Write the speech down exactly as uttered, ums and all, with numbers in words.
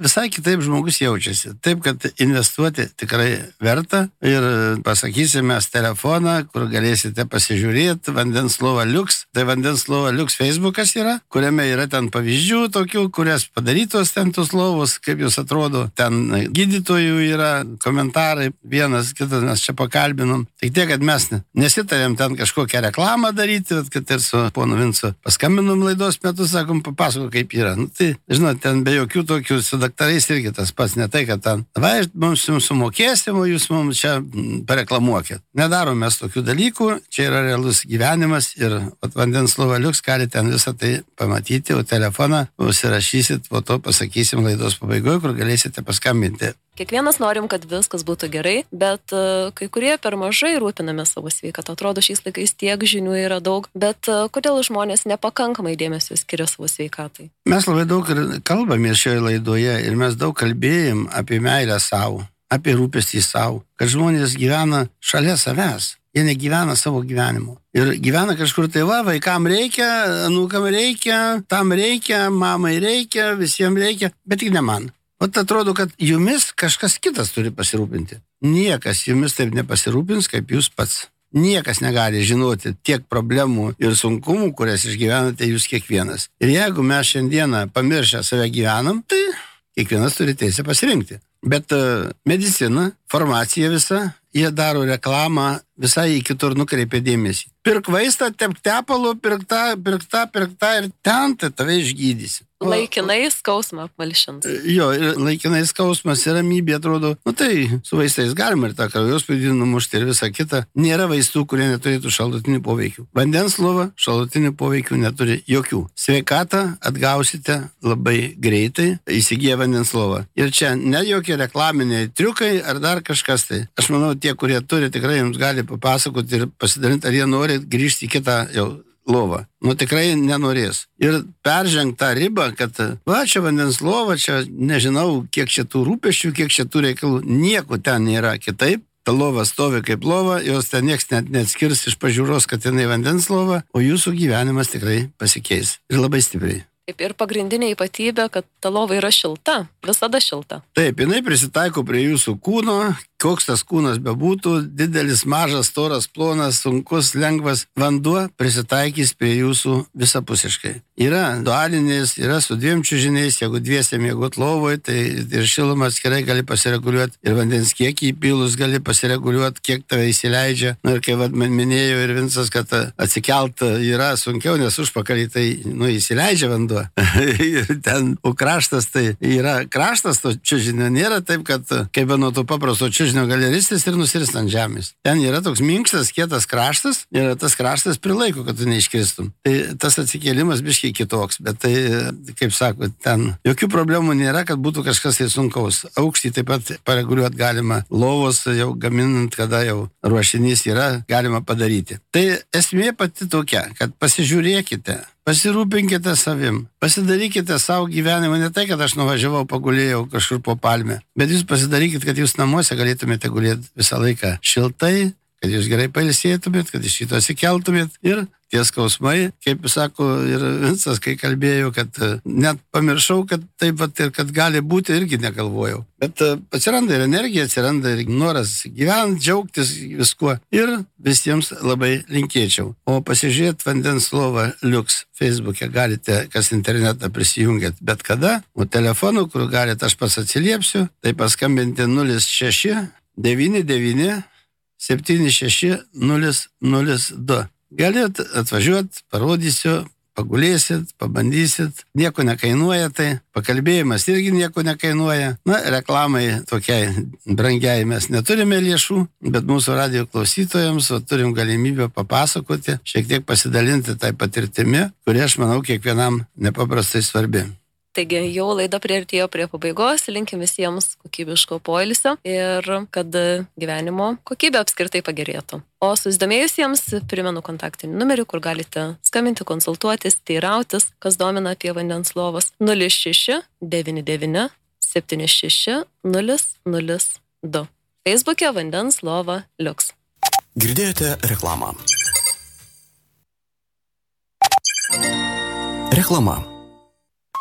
visai kitaip žmogus jaučiasi. Taip, kad investuoti tikrai verta ir pasakysime telefoną, kur galėsite pasižiūrėti Vandens lova Liuks. Tai Vandens lova Liuks Facebookas yra, kuriame yra ten pavyzdžių tokių, kurias padarytos ten tos lovos, kaip jūs atrodo. Ten gydytojų yra komentarai, vienas, kitas mes čia pakalbinom. Tik tiek, kad mes nesitarėm ten kažkokią reklamą daryti, kad ir su ponu Vincu paskambinom laidos metu, sakom, papasako, kaip yra. Nu, tai, žinot, ten be jokių tokių su daktarais irgi tas pats, ne tai, kad ten, va, mums jums sumokėsim, o jūs mums čia pareklamuokit. Nedarom mes tokių dalykų, čia yra realus gyvenimas ir vat, Vandens lova Liuks gali ten visą tai pamatyti, o telefoną užsirašysit, po to pasakysim laidos pabaigoje, kur galėsite paskambinti. Kiekvienas norim, kad viskas būtų gerai, bet uh, kai kurie per mažai rūpiname savo sveikatą. Atrodo, šiais laikais tiek žinių yra daug, bet uh, kodėl žmonės nepakankamai dėmesio skiria savo sveikatai? Mes labai daug kalbame šioje laidoje ir mes daug kalbėjom apie meilę savo, apie rūpestį savo, kad žmonės gyvena šalia savęs. Jie negyvena savo gyvenimu. Ir gyvena kažkur tai va, vaikam reikia, anūkam reikia, tam reikia, mamai reikia, visiems reikia, bet tik ne man. O atrodo, kad jumis kažkas kitas turi pasirūpinti. Niekas jumis taip nepasirūpins, kaip jūs pats. Niekas negali žinoti tiek problemų ir sunkumų, kurias išgyvenate jūs kiekvienas. Ir jeigu mes šiandieną pamiršę save gyvenam, tai kiekvienas turi teisę pasirinkti. Bet uh, medicina, farmacija visa, jie daro reklamą, visai į kitur nukreipia dėmesį. Pirk vaistą, tepk tepalo, pirk tą, pirk tą, pirk tą ir ten tai tave išgydysi. Laikinai skausmą apmalšins. Jo, ir laikinai skausmas ir ramybė atrodo, nu tai su vaistais galima ir tą kraujospūdį numušti ir visą kitą. Nėra vaistų, kurie neturėtų šalutinių poveikių. Vandens lova šalutinių poveikių neturi jokių. Sveikatą atgausite labai greitai, įsigiję Vandens lovą. Ir čia ne jokie reklaminiai triukai ar dar kažkas tai. Aš manau, tie, kurie turi, tikrai jums gali papasakoti ir pasidalinti, ar jie nori grįžti į kitą jau lovą. Nu tikrai nenorės. Ir peržengt tą ribą, kad va, čia Vandens lova, čia nežinau, kiek čia tų rūpesčių, kiek čia tų reikalų. Nieko ten nėra kitaip. Ta lova stovi kaip lova, jos ten nieks net neatskirs iš pažiūros, kad jinai Vandens lova, o jūsų gyvenimas tikrai pasikeis. Ir labai stipriai. Taip, ir pagrindinė ypatybė, kad ta lova yra šilta, visada šilta. Taip, jinai prisitaiko prie jūsų kūno, koks tas kūnas bebūtų, didelis, mažas, storas, plonas, sunkus, lengvas, vanduo prisitaikys prie jūsų visapusiškai. Yra dualinės, yra su dviem čiužiniais, jeigu dviese miegot lovoje, tai ir šilumą atskirai gali pasireguliuoti, ir vandens kiekį įpilus gali pasireguliuoti, kiek tave įsileidžia. Na ir kai vad minėjo ir Vincas, kad atsikelt yra sunkiau, nes užpakalį tai, nu, įsileidžia vanduo. Ir ten, o kraštas tai yra kraštas, to čiužinio nėra taip, kad kaip nuo to paprasto čiužinio gali ristis ir nusirist ant žemės. Ten yra toks minkštas, kietas kraštas ir tas kraštas prilaiko, kad tu neiškristum. Tai tas atsikėlimas biškiai kitoks, bet tai, kaip sako, ten jokių problemų nėra, kad būtų kažkas tai sunkaus. Aukštį taip pat pareguliuoti galima, lovos jau gaminant, kada jau ruošinys yra, galima padaryti. Tai esmė pati tokia, kad pasižiūrėkite, pasirūpinkite savim, pasidarykite savo gyvenimą, ne tai, kad aš nuvažiavau, pagulėjau kažkur po palmę, bet jūs pasidarykite, kad jūs namuose galėtumėte gulėti visą laiką šiltai, kad jūs gerai pailsėtumėt, kad iš šito atsikeltumėt ir tie skausmai, kaip sako ir Vincas, kai kalbėjau, kad net pamiršau, kad taip pat ir kad gali būti, irgi negalvojau. Bet atsiranda ir energija, atsiranda ir noras gyventi, džiaugtis viskuo ir visiems labai linkėčiau. O pasižiūrėti Vandens lova Liuks Facebook'e galite, kas internetą prisijungėt bet kada, o telefonu, kur galite, aš pats atsiliepsiu, tai paskambinti nulis šeši devyni devyni septyni šeši nulis nulis du. Galit atvažiuoti, parodysiu, pagulėsit, pabandysit, nieko nekainuoja tai, pakalbėjimas irgi nieko nekainuoja. Na, reklamai tokiai brangiai mes neturime lėšų, bet mūsų radijo klausytojams o, turim galimybę papasakoti, šiek tiek pasidalinti tai patirtimi, kuri aš manau kiekvienam nepaprastai svarbi. Taigi jau laida priartėjo prie pabaigos, linkim visiems kokybiško poilsio ir kad gyvenimo kokybė apskritai pagerėtų. O susidomėjusiems primenu kontaktinį numerį, kur galite skambinti, konsultuotis, teirautis, kas domina apie vandens lovas nulis šeši devyni devyni septyni šeši nulis nulis du. Facebook'e Vandens lova Liuks. Girdėjote reklamą. Reklama.